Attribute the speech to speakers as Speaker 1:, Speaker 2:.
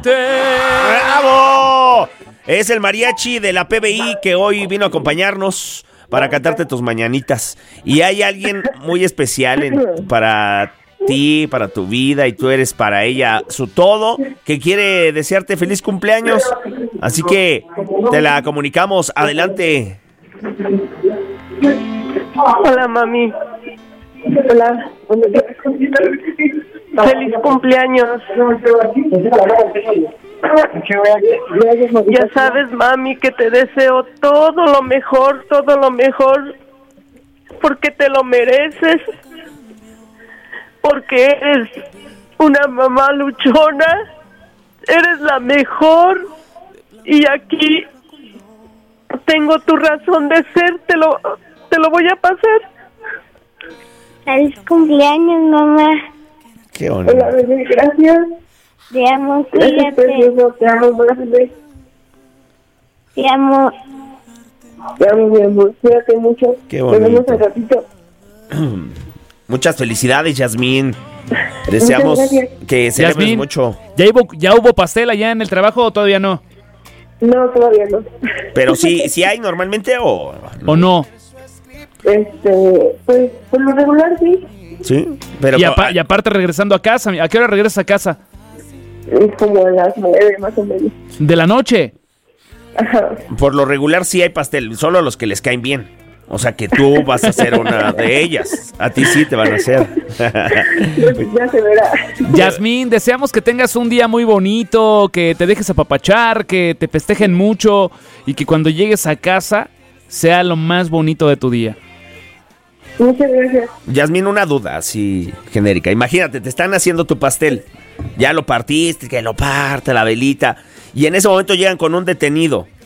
Speaker 1: ¡Bravo! Es el mariachi de la PBI que hoy vino a acompañarnos para cantarte tus mañanitas. Y hay alguien muy especial para ti, para tu vida, y tú eres para ella su todo, que quiere desearte feliz cumpleaños. Así que te la comunicamos. Adelante.
Speaker 2: Hola, mami. Hola. Feliz cumpleaños. Ya sabes, mami, que te deseo todo lo mejor, porque te lo mereces, porque eres una mamá luchona, eres la mejor, y aquí tengo tu razón de ser, te lo voy a pasar.
Speaker 3: Feliz cumpleaños, mamá.
Speaker 1: Qué bonito.
Speaker 2: Hola, bebé, gracias.
Speaker 3: Te amo,
Speaker 2: Gracias,
Speaker 3: cuídate.
Speaker 2: precioso, te amo, bebé.
Speaker 3: Te amo.
Speaker 2: Te amo, mi amor, cuídate mucho.
Speaker 1: Qué bonito.
Speaker 2: Nos vemos al ratito.
Speaker 1: Muchas felicidades, Yasmín. Deseamos
Speaker 2: Muchas gracias.
Speaker 1: que celebres
Speaker 4: Yasmín,
Speaker 1: mucho.
Speaker 4: ¿Ya hubo pastel allá en el trabajo o todavía no?
Speaker 2: No, todavía no.
Speaker 1: Pero sí hay normalmente o
Speaker 4: no.
Speaker 2: Pues, por lo regular, sí.
Speaker 1: sí, pero
Speaker 4: Y aparte regresando a casa, ¿a qué hora regresas a casa?
Speaker 2: Es como a las 9, más o menos.
Speaker 4: ¿De la noche?
Speaker 2: Ajá.
Speaker 1: por lo regular sí hay pastel, solo a los que les caen bien. O sea que tú vas a ser una de ellas. A ti sí te van a hacer.
Speaker 2: Ya se verá.
Speaker 4: Yasmín, deseamos que tengas un día muy bonito, que te dejes apapachar, que te festejen mucho y que cuando llegues a casa sea lo más bonito de tu día.
Speaker 2: Muchas gracias.
Speaker 1: Yasmín, una duda así genérica. Imagínate, te están haciendo tu pastel. Ya lo partiste, que lo parte la velita. Y en ese momento llegan con un detenido.